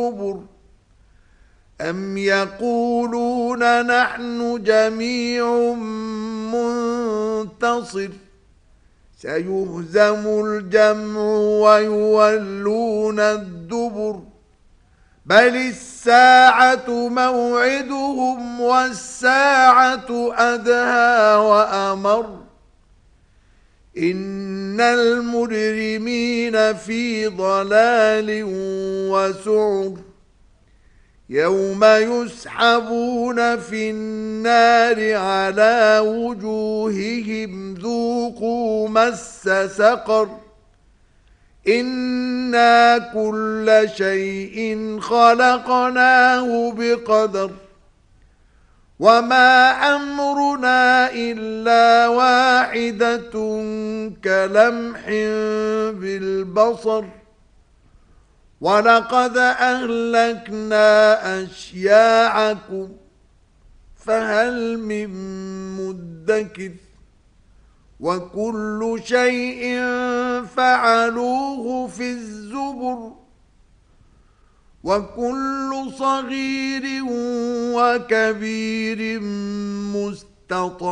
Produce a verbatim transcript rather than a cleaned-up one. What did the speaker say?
أم يقولون نحن جميع منتصر سيهزم الجمع ويولون الدبر بل الساعة موعدهم والساعة أدهى وأمر إن المجرمين في ضلال وسعر يوم يسحبون في النار على وجوههم ذوقوا مس سقر إنا كل شيء خلقناه بقدر وما أمرنا إلا واحدة كلمح بالبصر ولقد أهلكنا أشياعكم فهل من مدكر وكل شيء فعلوه في الزبر وكل صغير وكبير مستطر